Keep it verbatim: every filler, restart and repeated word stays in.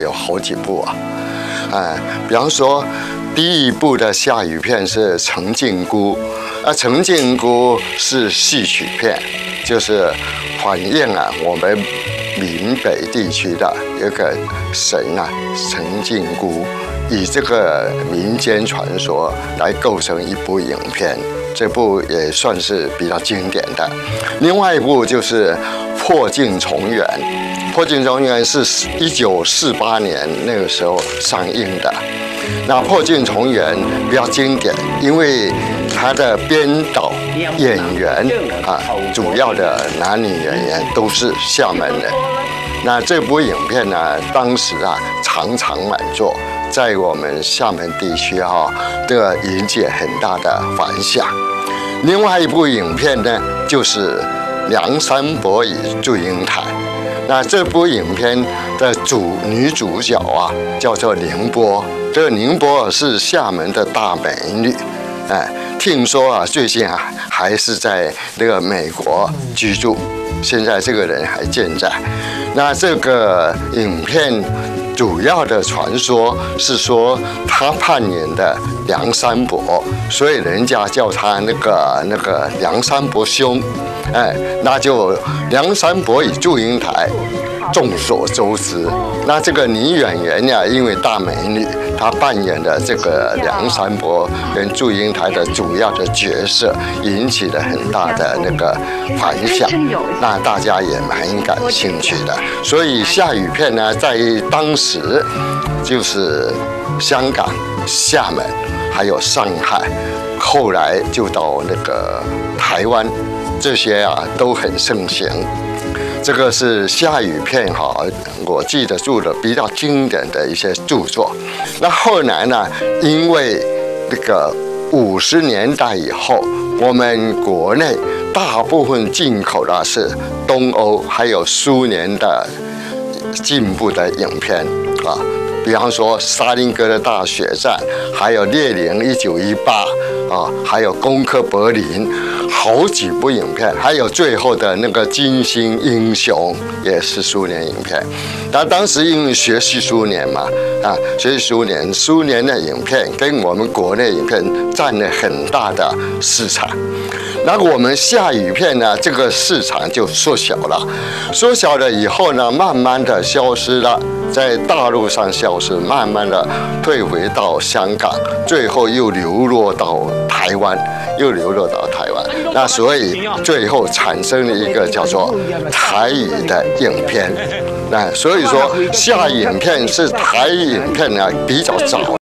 有好几部啊，啊，比方说第一部的下雨片是《陈靖姑》，啊，《陈靖姑》是戏曲片，就是反映啊我们闽北地区的一个神啊陈靖姑，以这个民间传说来构成一部影片。这部也算是比较经典的。另外一部就是《破镜重圆》，《破镜重圆》是一九四八年那个时候上映的。那《破镜重圆》比较经典，因为它的编导、演员啊，主要的男女演员都是厦门人。那这部影片呢，当时啊场场满座。在我们厦门地区哈、啊，这个引起很大的反响。另外一部影片呢，就是《梁山伯与祝英台》。那这部影片的主女主角啊，叫做宁波。这个宁波是厦门的大美女，哎，听说啊，最近啊还是在那个美国居住，现在这个人还健在。那这个影片。主要的传说是说他扮演的梁山伯，所以人家叫他那个那个梁山伯兄，哎，那就梁山伯与祝英台，众所周知。那这个女演员呀，因为大美女，她扮演的这个梁山伯跟祝英台的主要的角色，引起了很大的那个反响，那大家也蛮感兴趣的。所以下雨片呢，在当时就是香港、厦门还有上海，后来就到那个台湾，这些啊都很盛行。这个是下雨片哈，我记得住的比较经典的一些著作。那后来呢，因为这个五十年代以后，我们国内大部分进口的是东欧还有苏联的进步的影片啊，比方说《沙林格的大血战》，还有《列宁一九一八》啊，还有《攻克柏林》。好几部影片，还有最后的那个《金星英雄》也是苏联影片。那当时因为学习苏联嘛，啊，学习苏联，苏联的影片跟我们国内影片占了很大的市场。那我们下雨片呢，这个市场就缩小了，缩小了以后呢，慢慢的消失了，在大陆上消失，慢慢的退回到香港，最后又流落到台湾，又流落到台湾。那所以最后产生了一个叫做台语的影片。那所以说，下影片是台语影片呢比较早。